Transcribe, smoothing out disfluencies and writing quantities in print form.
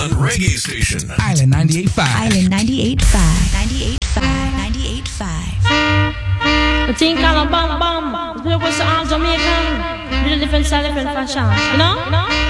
Reggae station. Island 98.5. Island 98.5. 98.5. The thing called a bam bam. It was all Jamaican. Really different style, different fashion. You know?